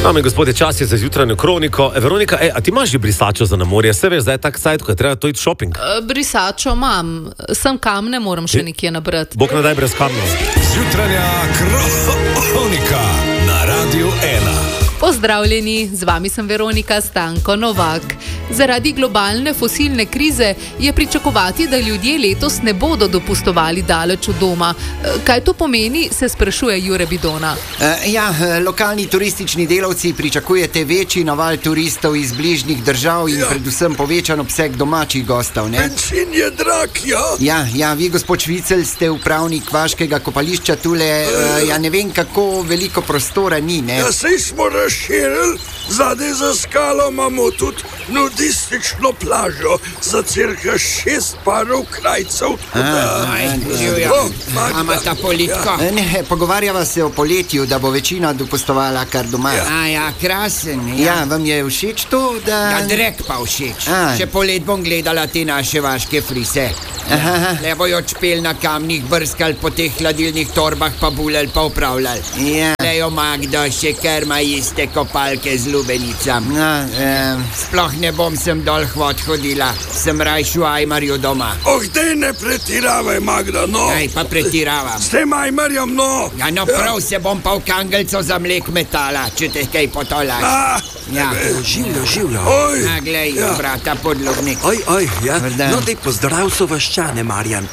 Dame in gospodje, čas je za jutranjo kroniko. Veronika, a ti imaš že brisačo za na morje? Se veš, zdaj je tak sajt, ko je treba to iti šoping. Brisačo imam, sem kamne moram še nekje nabrati. Bog ne daj brez kamnov. Jutranja kronika na Radiu 1. Pozdravljeni, z vami sem Veronika Stanko Novak. Zaradi globalne fosilne krize je pričakovati, da ljudje letos ne bodo dopustovali daleč od doma. Kaj to pomeni, se sprašuje Jure Bidona. Lokalni turistični delavci pričakujete večji naval turistov iz bližnjih držav in predvsem povečan obseg domačih gostov, ne? Bencin je drag, Ja, vi, gospod Švicelj, ste upravnik vaškega kopališča tule, ne vem, kako veliko prostora ni, ne? Ja, sej smo razširili, zadaj za skalo imamo tudi nudistično plažo za cirka 6 parov krajcev. Ama ta politko. Ne, pogovarjava se o poletju, da bo večina dopustovala kar doma. Krasen. Vam je všeč to, da... Drek pa všeč. Še polet bom gledala te naše vaške frise. Le bojo čpel na kamnih, brskal po teh hladilnih torbah, pa bulel, pa upravljal. Lejo Magda, še kerma iste kopalke z lubenicam. Sploh ne bom sem dol hvod hodila, sem rajš v Ajmarju doma. Dej ne pretiravaj, Magda, no. Pa pretiravam. S tem Ajmarjem, no. Prav se bom pa v kangelco za mlek metala, če te kaj potolaš. Življo. Glej, brata podlobnik. No, dej pozdrav so vaščane, Marjan.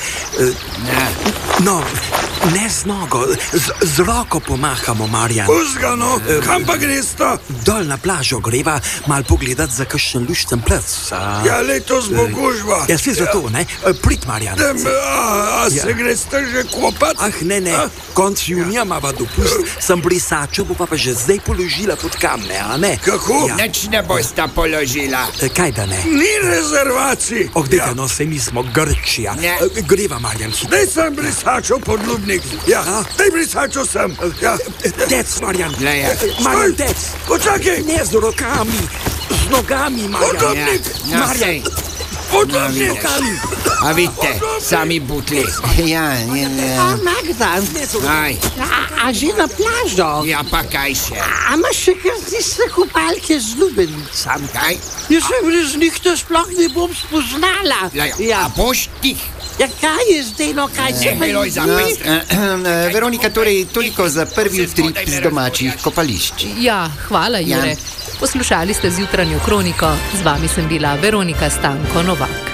Ne z nogo, z roko pomahamo, Marjan. Puzgano, kam pa greš to? Dol na plažo greva, mal pogledat za kakšen lušten plec. Letos bo gužva. Svi zato, ne? Prid, Marjan. Se greš že kopat? Ne. Konc junija mava dopust, sem brisačo, bo pa že zdaj položila pod kamne, a ne? Kako? Nič ne bosta položila. Kaj da ne? Ni rezervacij. No, se mi smo Grčija. Greva, Marjan. Daj sem brisačo podlubnik. Daj brisačo sem. Dec, Marjan. Marjan, dec. Počakaj. Ne z rokami, z nogami, Marjan. Podlubnik. Marjan. Podlubnik. A vidite, sami butli. Magda, a že na plažo? Pa kaj še? A imaš še kar tiste kopalke z lubenicam? Kaj? Jaz se brez njih to sploh ne bom spoznala. A boš tih? Kaj je zdaj, kaj se pa Miloj zapis? Veronika, torej toliko za prvi utrip z domačih kopališč. Hvala, Jure. Poslušali ste zjutranjo kroniko, z vami sem bila Veronika Stanko Novak.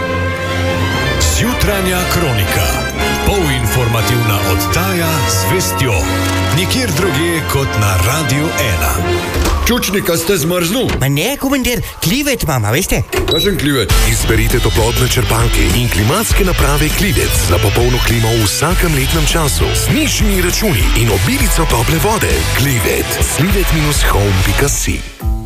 Jutranja kronika. Polinformativna oddaja z vestjo. Nikjer drugje kot na Radiu 1. Čučnika ste zmrznul? Ne, komandir, klivet mama, veste? Kakšen klivet? Izberite toplotne črpalke in klimatske naprave Klivec za popolno klimo v vsakem letnem času. Z nižjimi računi in obilico tople vode. Klivet. Klivet-home.si